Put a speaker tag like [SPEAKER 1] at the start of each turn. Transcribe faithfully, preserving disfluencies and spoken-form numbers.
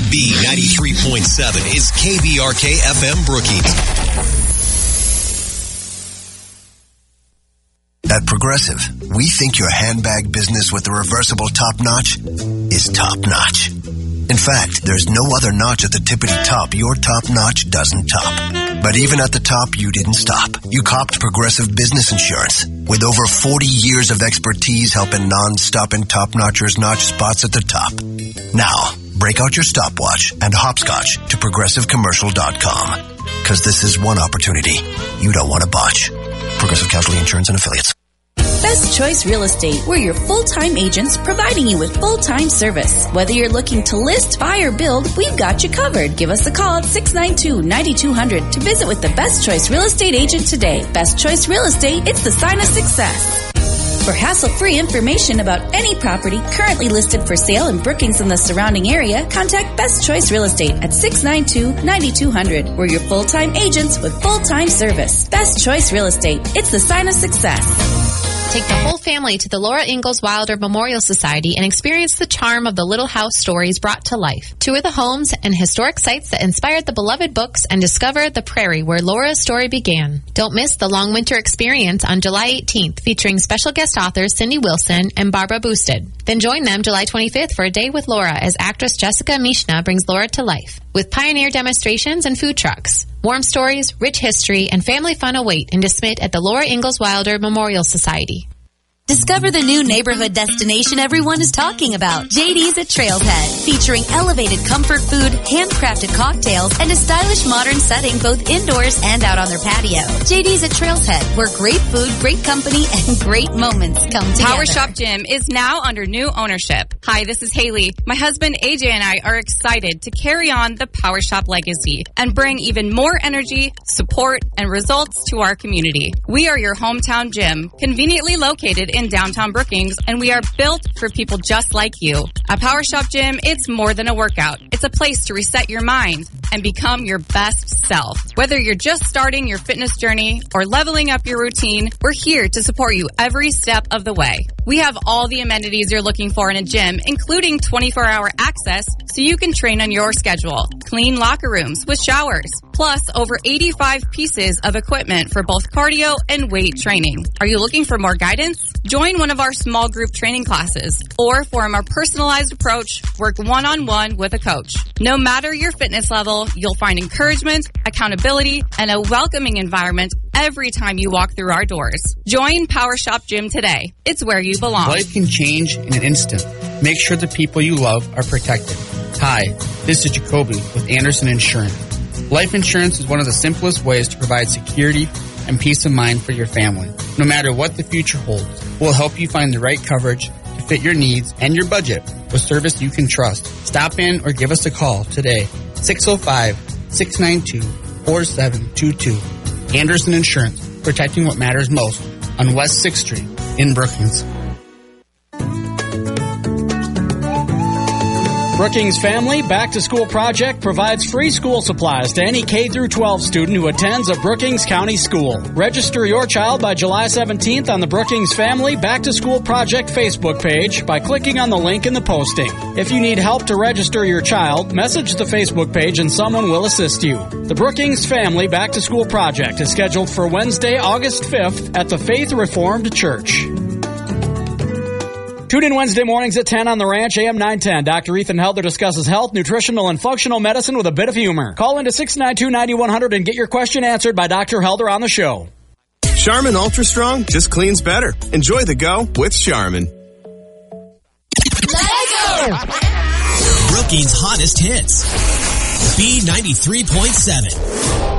[SPEAKER 1] B ninety-three point seven is K B R K F M Brookings.
[SPEAKER 2] At Progressive, we think your handbag business with the reversible top notch is top notch. In fact, there's no other notch at the tippity top your top notch doesn't top. But even at the top, you didn't stop. You copped Progressive Business Insurance. With over forty years of expertise helping non-stop and top-notchers notch spots at the top. Now, break out your stopwatch and hopscotch to progressive commercial dot com. Because this is one opportunity you don't want to botch. Progressive Casualty Insurance and Affiliates.
[SPEAKER 3] Best Choice Real Estate. We're your full-time agents providing you with full-time service. Whether you're looking to list, buy, or build, we've got you covered. Give us a call at six nine two, nine two zero zero to visit with the Best Choice Real Estate agent today. Best Choice Real Estate, it's the sign of success. For hassle-free information about any property currently listed for sale in Brookings and the surrounding area, contact Best Choice Real Estate at six nine two, nine two zero zero. We're your full-time agents with full-time service. Best Choice Real Estate, it's the sign of success.
[SPEAKER 4] Take the whole family to the Laura Ingalls Wilder Memorial Society and experience the charm of the Little House stories brought to life. Tour the homes and historic sites that inspired the beloved books and discover the prairie where Laura's story began. Don't miss the Long Winter Experience on July eighteenth, featuring special guest authors Cindy Wilson and Barbara Boosted. Then join them July twenty-fifth for a day with Laura as actress Jessica Mishna brings Laura to life. With pioneer demonstrations and food trucks. Warm stories, rich history, and family fun await in DeSmet at the Laura Ingalls Wilder Memorial Society.
[SPEAKER 5] Discover the new neighborhood destination everyone is talking about. J D's at Trailhead, featuring elevated comfort food, handcrafted cocktails, and a stylish modern setting both indoors and out on their patio. J D's at Trailhead, where great food, great company, and great moments come together.
[SPEAKER 6] Power Shop Gym is now under new ownership. Hi, this is Haley. My husband A J and I are excited to carry on the Power Shop legacy and bring even more energy, support, and results to our community. We are your hometown gym, conveniently located in in downtown Brookings, and we are built for people just like you. At Power Shop Gym, it's more than a workout. It's a place to reset your mind and become your best self. Whether you're just starting your fitness journey or leveling up your routine, we're here to support you every step of the way. We have all the amenities you're looking for in a gym, including twenty-four hour access so you can train on your schedule. Clean locker rooms with showers, plus over eighty-five pieces of equipment for both cardio and weight training. Are you looking for more guidance? Join one of our small group training classes, or for a more personalized approach, work one-on-one with a coach. No matter your fitness level, you'll find encouragement, accountability, and a welcoming environment every time you walk through our doors. Join Power Shop Gym today. It's where you belong.
[SPEAKER 7] Life can change in an instant. Make sure the people you love are protected. Hi, this is Jacoby with Anderson Insurance. Life insurance is one of the simplest ways to provide security and peace of mind for your family. No matter what the future holds, we'll help you find the right coverage to fit your needs and your budget with service you can trust. Stop in or give us a call today. six oh five, six nine two, four seven two two. Anderson Insurance, protecting what matters most on West sixth Street in Brookings.
[SPEAKER 8] Brookings Family Back to School Project provides free school supplies to any K through twelve student who attends a Brookings County school. Register your child by July seventeenth on the Brookings Family Back to School Project Facebook page by clicking on the link in the posting. If you need help to register your child, message the Facebook page and someone will assist you. The Brookings Family Back to School Project is scheduled for Wednesday, August fifth at the Faith Reformed Church. Tune in Wednesday mornings at ten on The Ranch, A M nine ten. Doctor Ethan Helder discusses health, nutritional, and functional medicine with a bit of humor. Call into six nine two, nine one zero zero and get your question answered by Doctor Helder on the show.
[SPEAKER 9] Charmin Ultra Strong just cleans better. Enjoy the go with Charmin.
[SPEAKER 1] Let's go! Brookings' hottest hits. B ninety-three point seven.